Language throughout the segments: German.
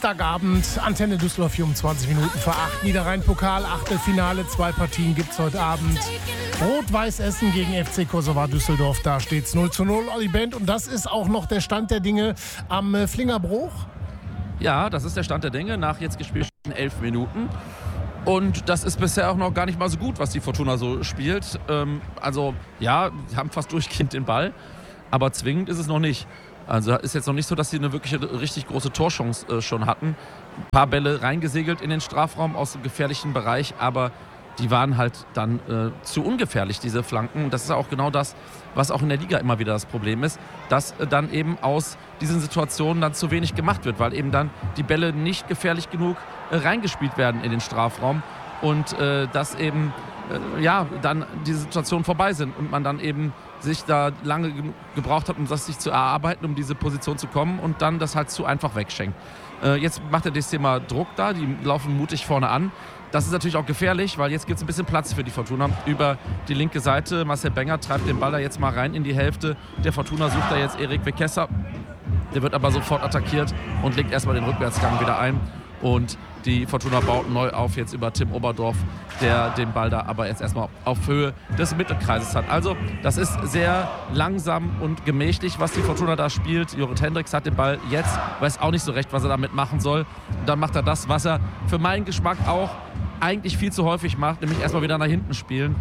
Dienstagabend, Antenne Düsseldorf, 24 Minuten vor 8. Niederrhein-Pokal, Achtelfinale, 2 Partien gibt's heute Abend. Rot-Weiß Essen gegen FC Kosovar Düsseldorf, da steht's 0:0, Olli Bent. Und das ist auch noch der Stand der Dinge am Flingerbruch. Ja, das ist der Stand der Dinge nach jetzt gespielten 11 Minuten. Und das ist bisher auch noch gar nicht mal so gut, was die Fortuna so spielt. Also ja, sie haben fast durchgehend den Ball, aber zwingend ist es noch nicht. Also ist jetzt noch nicht so, dass sie eine wirklich richtig große Torchance schon hatten. Ein paar Bälle reingesegelt in den Strafraum aus dem gefährlichen Bereich, aber die waren halt dann zu ungefährlich, diese Flanken. Und das ist auch genau das, was auch in der Liga immer wieder das Problem ist, dass dann eben aus diesen Situationen dann zu wenig gemacht wird, weil eben dann die Bälle nicht gefährlich genug reingespielt werden in den Strafraum und dass eben dann diese Situationen vorbei sind und man dann eben sich da lange gebraucht hat, um das sich zu erarbeiten, um diese Position zu kommen und dann das halt zu einfach wegschenkt. Jetzt macht der DC mal Druck da, die laufen mutig vorne an. Das ist natürlich auch gefährlich, weil jetzt gibt es ein bisschen Platz für die Fortuna über die linke Seite. Marcel Benger treibt den Ball da jetzt mal rein in die Hälfte. Der Fortuna sucht da jetzt Erik Wekesser. Der wird aber sofort attackiert und legt erstmal den Rückwärtsgang wieder ein. Und die Fortuna baut neu auf jetzt über Tim Oberdorf, der den Ball da aber jetzt erstmal auf Höhe des Mittelkreises hat. Also das ist sehr langsam und gemächlich, was die Fortuna da spielt. Jorrit Hendricks hat den Ball jetzt, weiß auch nicht so recht, was er damit machen soll. Und dann macht er das, was er für meinen Geschmack auch eigentlich viel zu häufig macht, nämlich erstmal wieder nach hinten spielen.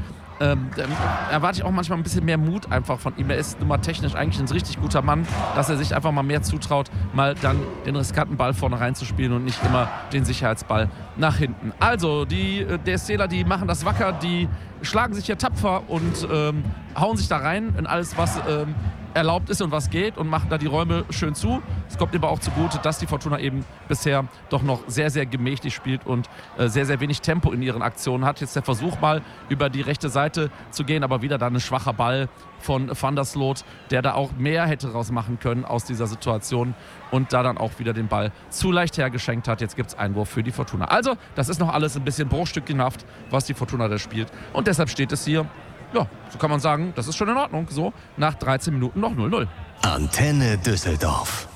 Erwarte ich auch manchmal ein bisschen mehr Mut einfach von ihm. Er ist nun mal technisch eigentlich ein richtig guter Mann, dass er sich einfach mal mehr zutraut, mal dann den riskanten Ball vorne reinzuspielen und nicht immer den Sicherheitsball nach hinten. Also die DSCler, die machen das wacker, die schlagen sich hier tapfer und hauen sich da rein in alles, was erlaubt ist und was geht und machen da die Räume schön zu. Es kommt aber auch zugute, dass die Fortuna eben bisher doch noch sehr, sehr gemächlich spielt und sehr, sehr wenig Tempo in ihren Aktionen hat. Jetzt der Versuch mal über die rechte Seite zu gehen, aber wieder dann ein schwacher Ball von Van der Sloot, der da auch mehr hätte rausmachen können aus dieser Situation und da dann auch wieder den Ball zu leicht hergeschenkt hat. Jetzt gibt es Einwurf für die Fortuna. Also das ist noch alles ein bisschen bruchstückchenhaft, was die Fortuna da spielt und deshalb steht es hier. Ja, so kann man sagen, das ist schon in Ordnung. So, nach 13 Minuten noch 0:0. Antenne Düsseldorf.